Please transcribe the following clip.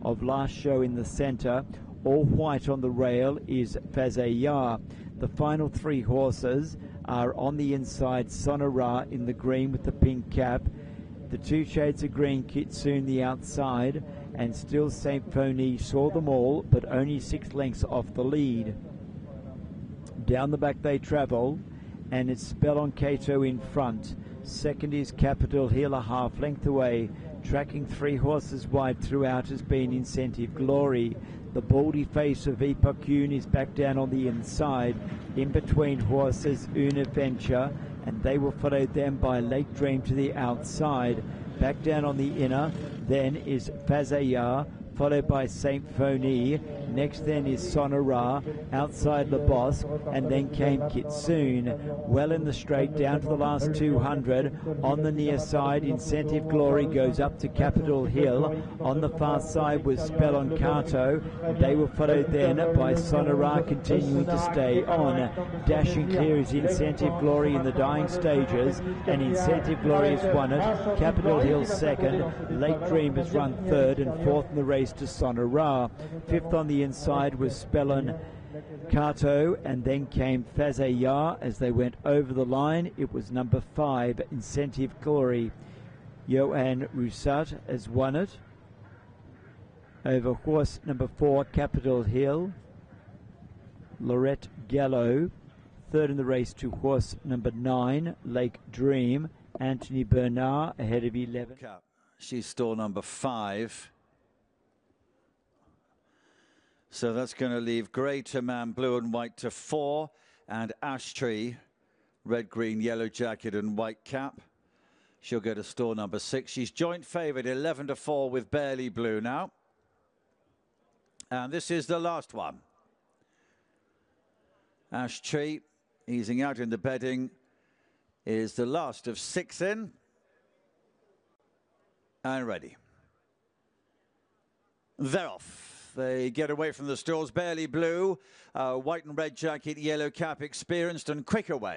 of Last Show in the centre. All white on the rail is Fazayar. The final three horses are on the inside, Sonora in the green with the pink cap. The two shades of green, Kitsune the outside, and still Saint Phony saw them all, but only 6 lengths off the lead. Down the back they travel, and it's Spell on Cato in front. Second is Capital Hill, a half length away. Tracking 3 horses wide throughout has been Incentive Glory. The baldy face of Epocune is back down on the inside. In between horses, Una Venture, and they will follow them by Lake Dream to the outside. Back down on the inner, then is Fazayar, followed by Saint Phony. Next then is Sonora, outside Le Bosque, and then came Kitsune. Well in the straight, down to the last 200. On the near side, Incentive Glory goes up to Capitol Hill. On the far side was Spell on Cato. They were followed then by Sonora, continuing to stay on. Dashing clear is Incentive Glory in the dying stages, and Incentive Glory has won it. Capitol Hill second. Lake Dream has run third, and fourth in the race to Sonora. Fifth on the inside was Spell on Cato, and then came Fazayar as they went over the line. It was number 5, Incentive Glory. Johan Roussat has won it over horse number 4, Capitol Hill. Lorette Gallo, third in the race to horse number 9, Lake Dream. Anthony Bernard ahead of 11. She's stall number 5. So that's going to leave Grey to Man, Blue and White to 4, and Ash Tree, red, green, yellow jacket and white cap. She'll go to stall number 6. She's joint favourite, 11 to 4 with Barely Blue now. And this is the last one. Ash Tree, easing out in the bedding, is the last of 6 in. And ready. They're off. They get away from the stalls. Barely Blue, white and red jacket, yellow cap, experienced and quick away.